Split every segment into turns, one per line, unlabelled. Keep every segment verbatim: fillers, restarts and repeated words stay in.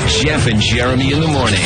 Jeff and Jeremy in the morning.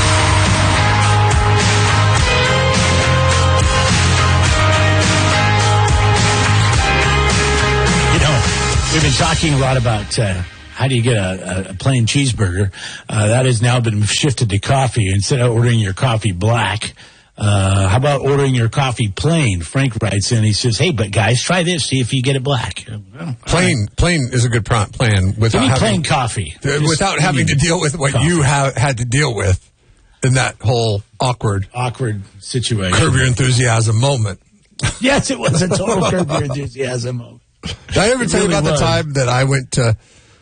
You know, we've been talking a lot about uh, how do you get a, a plain cheeseburger. Uh, that has now been shifted to coffee. Instead of ordering your coffee black, uh, how about ordering your coffee plain? Frank writes in, he says, hey, but guys, try this, see if you get it black. Well,
plain
right.
plain is a good plan without having,
plain coffee.
Uh, without having to deal with what coffee. you have had to deal with in that whole awkward,
awkward situation.
Curb Your Enthusiasm moment.
Yes, it was a total Curb Your Enthusiasm moment.
Did I ever it tell really you about was. the time that I went to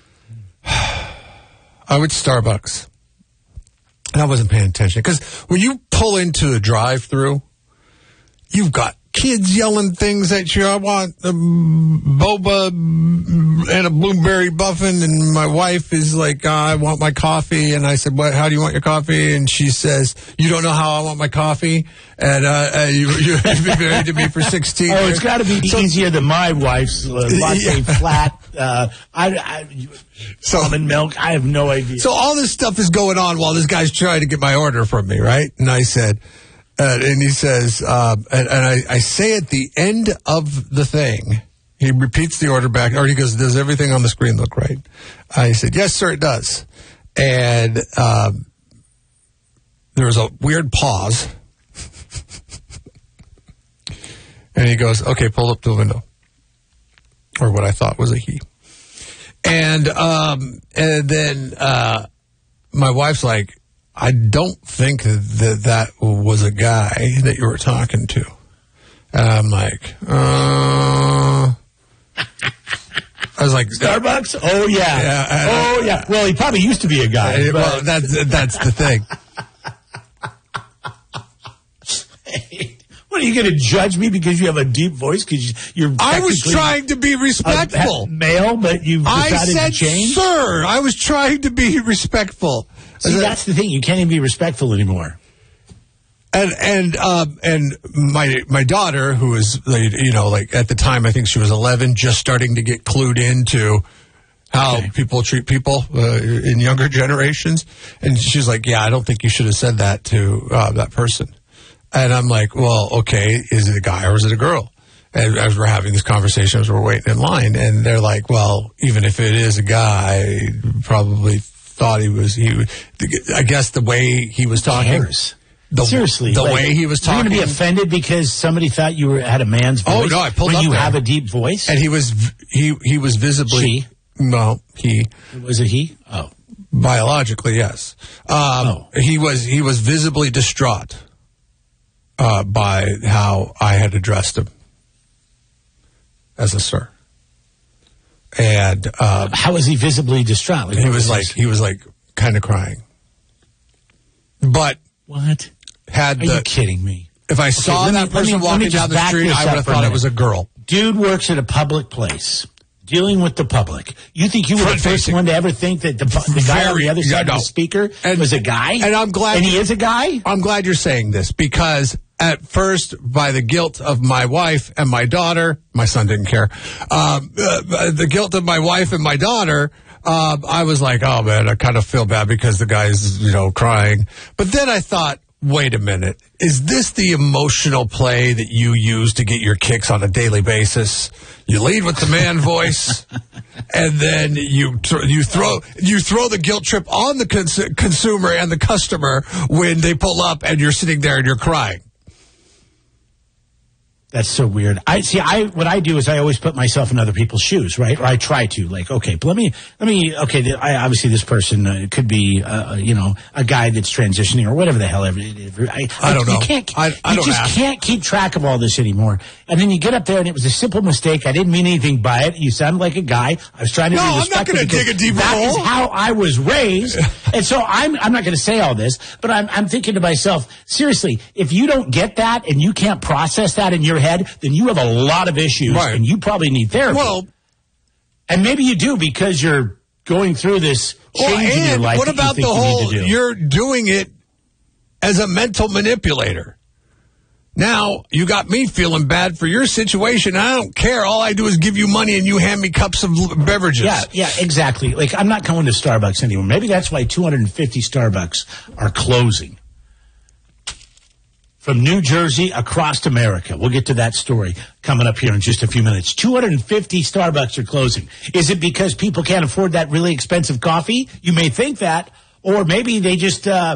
I went to Starbucks and I wasn't paying attention? Because when you pull into a drive-thru, you've got kids yelling things at you. I want a boba and a blueberry muffin, and my wife is like, oh, I want my coffee. And I said, "What? How do you want your coffee?" And she says, "You don't know how I want my coffee." And uh, uh, you, you've been married to me for sixteen years.
Oh, it's got to be so, easier than my wife's uh, latte yeah. flat. Uh, I, I, so, almond milk. I have no idea.
So all this stuff is going on while this guy's trying to get my order from me, right? And I said. Uh, and he says, uh, and, and I, I say at the end of the thing, he repeats the order back, or he goes, does everything on the screen look right? I said, yes, sir, it does. And um, there was a weird pause. And he goes, okay, pull up to the window. Or what I thought was a he. And, um, and then uh, my wife's like, I don't think that that was a guy that you were talking to. And I'm like, uh... I was like...
Starbucks? Oh, yeah.
yeah
oh, yeah. Well, he probably used to be a guy.
Uh, well, that's, that's the thing.
Hey, what, are you going to judge me because you have a deep voice? Because you're
I was trying to be respectful.
A, a male, but you've decided
I said,
to change?
sir, I was trying to be respectful.
See, that's the thing. You can't even be respectful anymore.
And and um, and my my daughter, who was, you know, like at the time, I think she was eleven, just starting to get clued into how okay. people treat people uh, in younger generations. And she's like, yeah, I don't think you should have said that to uh, that person. And I'm like, well, okay, is it a guy or is it a girl? And as we're having this conversation, as we're waiting in line, and they're like, well, even if it is a guy, probably... thought he was, he. I guess the way he was talking. The,
Seriously.
The
like,
way he was talking.
You're going to be offended because somebody thought you were had a man's voice?
Oh, no, I pulled
when
up
you
there.
have a deep voice?
And he was, he, he was visibly.
She?
No, he.
Was it he? Oh.
Biologically, yes. Um, oh. He was, he was visibly distraught uh, by how I had addressed him as a sir. And uh,
how was he visibly distraught? Like,
he was like he was like kind of crying. But
what?
Had
Are
the,
you kidding me?
If I saw
okay,
that
me,
person
me,
walking down the street, I would have thought it was a girl.
Dude works at a public place, dealing with the public. You think you were the first one to ever think that the, the guy Very, on the other side yeah, no. of the speaker and, was a guy?
And I'm glad.
And he is a guy?
I'm glad you're saying this because at first, by the guilt of my wife and my daughter, my son didn't care, um, uh, the guilt of my wife and my daughter, uh, I was like, oh, man, I kind of feel bad because the guy's, you know, crying. But then I thought, wait a minute. Is this the emotional play that you use to get your kicks on a daily basis? You lead with the man voice, and then you th- you throw you throw the guilt trip on the cons- consumer and the customer when they pull up and you're sitting there and you're crying.
That's so weird. I see. I what I do is I always put myself in other people's shoes, right? Or I try to. Like, okay, but let me let me. Okay, th- I, obviously this person uh, could be, uh, you know, a guy that's transitioning or whatever the hell. Ever, ever, I,
I don't
you
know.
Can't,
I, I
you
don't
just
ask.
can't keep track of all this anymore. And then you get up there and it was a simple mistake. I didn't mean anything by it. You sound like a guy. I was trying to.
No,
be
I'm not going to dig a deeper
That
hole.
is how I was raised, and so I'm I'm not going to say all this, but I'm I'm thinking to myself, seriously, if you don't get that and you can't process that in your head, then you have a lot of issues,
right.
and you probably need therapy.
Well,
and maybe you do because you're going through this change
well, and
in your life.
What about
you
the whole?
You
You're doing it as a mental manipulator. Now you got me feeling bad for your situation. I don't care. All I do is give you money and you hand me cups of l- beverages.
Yeah, yeah, exactly. Like, I'm not going to Starbucks anymore. Maybe that's why two hundred fifty Starbucks are closing. From New Jersey across America. We'll get to that story coming up here in just a few minutes. two hundred fifty Starbucks are closing. Is it because people can't afford that really expensive coffee? You may think that. Or maybe they just... Uh,